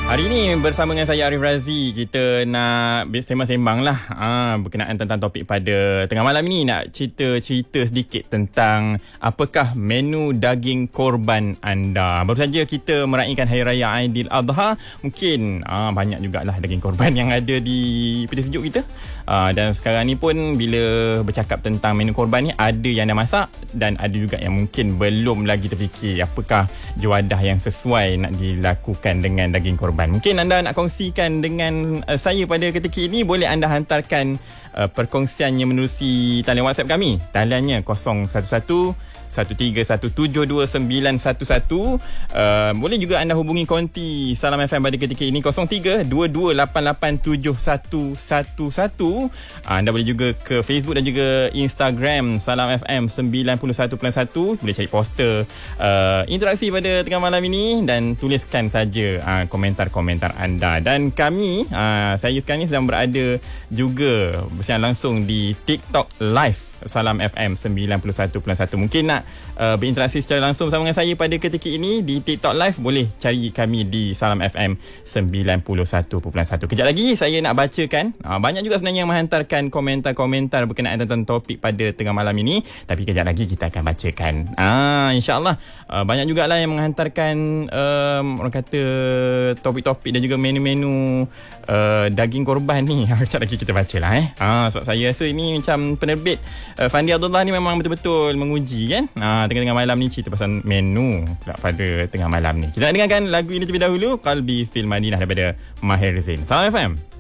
Hari ini bersama dengan saya Arif Razi, kita nak sembang-sembang lah berkenaan tentang topik pada tengah malam ini. Nak cerita sedikit tentang apakah menu daging korban anda. Baru saja kita meraihkan Hari Raya Aidiladha. Mungkin banyak jugalah daging korban yang ada di peti sejuk kita. Dan sekarang ni pun bila bercakap tentang menu korban ni, ada yang dah masak dan ada juga yang mungkin belum lagi terfikir apakah juadah yang sesuai nak dilakukan dengan daging korban. Mungkin anda nak kongsikan dengan saya pada ketika ini. Boleh anda hantarkan perkongsiannya menerusi talian WhatsApp kami. Taliannya 011-13172911. Boleh juga anda hubungi konti Salam FM pada ketika ini 03-2288-7111. Anda boleh juga ke Facebook dan juga Instagram Salam FM 91.1. Boleh cari poster interaksi pada tengah malam ini dan tuliskan saja komentar-komentar anda. Dan kami, saya sekarang ni sedang berada juga bersiaran langsung di TikTok Live Salam FM 91.1. Mungkin nak berinteraksi secara langsung bersama dengan saya pada ketika ini di TikTok Live, boleh cari kami di Salam FM 91.1. Kejap lagi saya nak bacakan. Banyak juga sebenarnya yang menghantarkan komentar-komentar berkenaan tentang topik pada tengah malam ini. Tapi kejap lagi kita akan bacakan. InsyaAllah banyak jugalah yang menghantarkan orang kata topik-topik dan juga menu-menu daging korban ni. Kejap lagi kita bacalah sebab saya rasa ini macam penerbit Fandi Abdullah ni memang betul-betul menguji kan. Tengah-tengah malam ni cerita pasal menu pula pada tengah malam ni. Kita nak dengarkan lagu ini terlebih dahulu, Qalbi Fil Madinah daripada Maher Zain. Salam FM.